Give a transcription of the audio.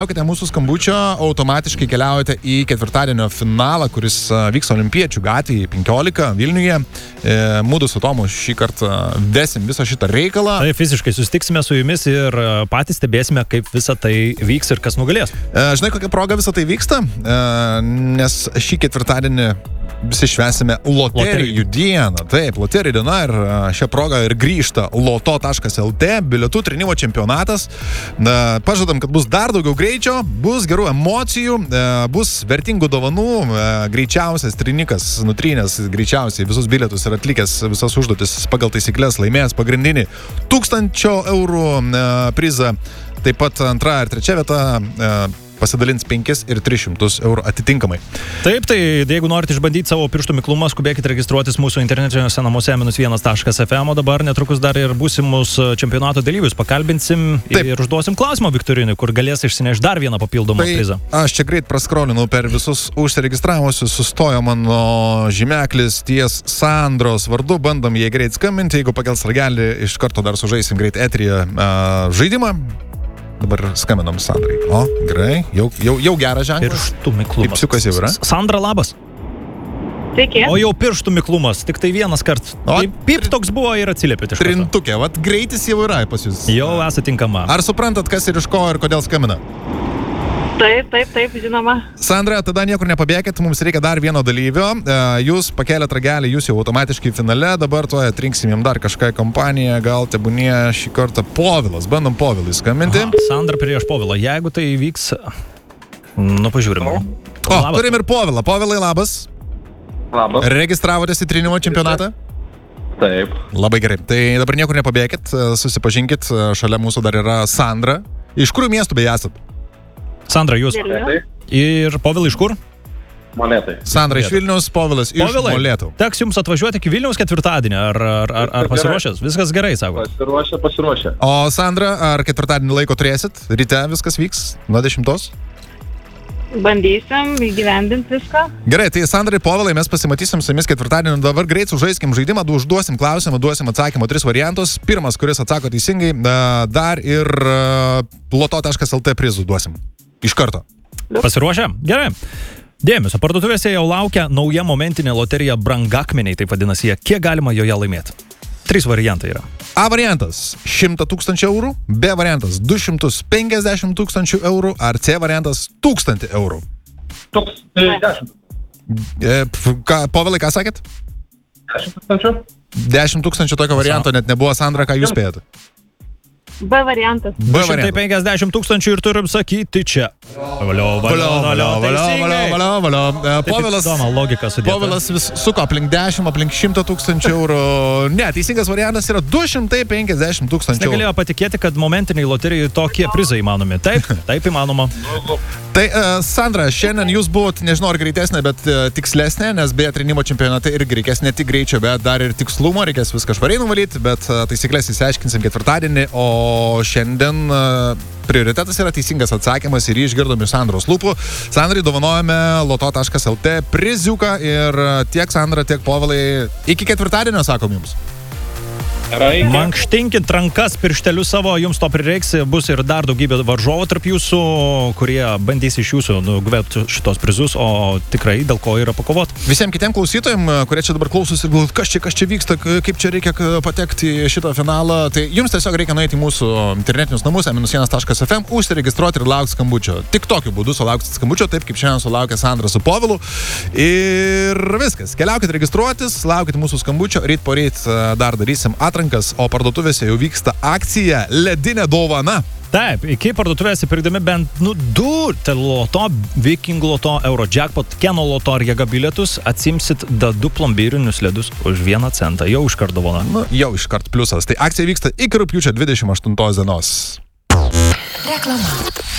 Laukite mūsų skambučio, automatiškai keliaujate į ketvirtadienio finalą, kuris vyks Olimpiečių gatvėje 15 Vilniuje. Mūdu su Tomu šį kartą vesim visą šitą reikalą. Tai fiziškai susitiksime su jumis ir patys stebėsime, kaip visa tai vyks ir kas nugalės. Žinai, kokia proga visa tai vyksta? Nes šį ketvirtadienį visi švęsime loterijų dieną. Taip, loterijų diena ir šią progą ir grįžta loto.lt, bilietų trynimo čempionatas. Pažadam, kad bus dar daugiau greičio, bus gerų emocijų, bus vertingų dovanų. Greičiausias trynikas nutrynęs greičiausiai visus bilietus ir atlikęs visas užduotis pagal taisyklės laimėjęs pagrindinį 1000 eurų prizą. Taip pat antra ir trečia vieta pasidalins 500 ir 300 eurų atitinkamai. Taip, tai jeigu norite išbandyti savo pirštų miklumą, skubėkite registruotis mūsų internetiniuose namuose -1.fm, o dabar netrukus dar ir būsimus čempionato dalyvius pakalbinsim. Taip. Ir užduosim klausimą Viktorinui, kur galės išsinešti dar vieną papildomą prizą. Aš čia greit praskrolinau per visus užsiregistravusius, sustojo mano žymeklis ties Sandros vardu, bandom jai greit skambinti, jeigu pakels ragelį, iš karto dar sužaisim greit eteryje žaidimą. Dabar skambinam Sandrai. O, gerai, jau geras ženklas. Pirštų miklumas. Psiukas jau yra. Sandra, labas. Sveiki. O jau pirštų miklumas, tik tai vienas kart. Pip toks buvo ir atsiliepėte iš karto. Trintukė, vat greitis jau yra pas jūs. Jau esate tinkama. Ar suprantat, kas ir iš ko ir kodėl skambina? Taip, žinoma. Sandra, tada niekur nepabėkit, mums reikia dar vieno dalyvio. Jūs pakėlėt ragelį, jūs jau automatiškai finale, dabar to atrinksim jam dar kažką kompaniją, gal tebūnie šį kartą Povilas. Bandom Povilui skambinti. Sandra prieš Povilą, jeigu tai vyks, pažiūrim. Turim ir Povilą. Povilai, labas. Labas. Registravote į trynimo čempionatą? Taip. Labai gerai. Tai dabar niekur nepabėkit, susipažinkit, šalia mūsų dar yra Sandra. Iš kurių miestų beje esat? Sandra, jūs. Ir Povilai iš kur? Molėtai. Sandra iš Vilniaus, Povilas iš Molėtų. Teks jums atvažiuoti iki Vilniaus ketvirtadienį, ar pasiruošęs? Viskas gerai, sako. Pasiruošę. O Sandra, ar ketvirtadienį laiko turėsit? Ryte viskas vyks nuo 10? Bandysim įgyvendinti viską. Gerai, tai Sandrai, Povilai, mes pasimatysim su jumis ketvirtadienį. Dabar greit sužaiskim žaidimą, užduosim klausimą, duosim atsakymą 3 variantus. Pirmas, kuris atsako teisingai, dar ir loto.lt prizų duosim. Iš karto. Pasiruošę? Gerai. Dėmesio, parduotuvėse jau laukia nauja momentinė loterija Brangakmeniai, taip vadinasi, kiek galima joje laimėti. 3 variantai yra. A variantas 100 000 eurų, B variantas 250 000 eurų, ar C variantas 1000 eurų. 1000. Povilai, ką sakėt? 10 000. 10 000 tokio varianto net nebuvo, Sandra, ką jūs spėjate? B variantas. 250 000 ir turim sakyti čia. Valio. Povilas vis suko aplink 10, aplink 100 000 eurų. Ne, teisingas variantas yra 250 000 eurų. Negalėjo patikėti, kad momentiniai loterijai tokie prizai įmanomi. Taip įmanoma. Tai, Sandra, šiandien jūs buvot, nežinau ar greitesnė, bet tikslesnė, nes beje trynimo čempionate irgi reikės ne tik greičio, bet dar ir tikslumo, reikės viską švariai nuvalyti, bet taisyklės įsiaiškinsim ketvirtadienį, o šiandien prioritetas yra teisingas atsakymas ir jį išgirdom iš Sandros lūpų. Sandrai dovanojame loto.lt priziuką ir tiek Sandra, tiek Povilai iki ketvirtadienio, sakom jums. Mankštinkit rankas, pirštelius savo, jums to prireiks, bus ir dar daugybė varžovų tarp jūsų, kurie bandys iš jūsų nugvelbti šitos prizus, o tikrai dėl ko yra pakovot. Visiems kitiem klausytojim, kurie čia dabar klausosi ir galvot, kas čia vyksta, kaip čia reikia patekti į šitą finalą, tai jums tiesiog reikia nueiti į mūsų internetinius namus -1.fm, užsiregistruoti ir laukti skambučio. Tik tokiu būdu sulaukti skambučio, taip kaip šiandien sulaukė Sandra su Povilu. Ir viskas. Keliaukit registruotis, laukit mūsų skambučio, ryt po ryt dar darysim atrankas, o parduotuvėse jau vyksta akcija Ledinė dovana. Taip, iki parduotuvėse pirkdami bent 2 loto, Viking loto, Eurojackpot, Keno loto ar Jėga bilietus, atsimsit 2 plombyrinius ledus už 1 centą. Jau iškart dovana. Jau iškart pliusas. Tai akcija vyksta iki rugpjūčio 28 dienos. Reklama.